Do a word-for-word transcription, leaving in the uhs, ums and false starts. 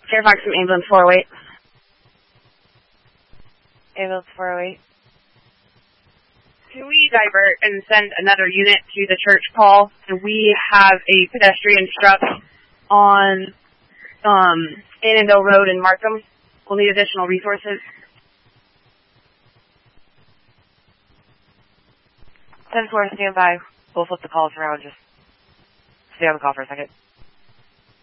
Fairfax from ambulance four oh eight. Ambulance four oh eight. Can we divert and send another unit to the church, Paul? And we have a pedestrian struck on um, Annandale Road in Markham. We'll need additional resources. ten four, stand by. We'll flip the calls around. Just stay on the call for a second.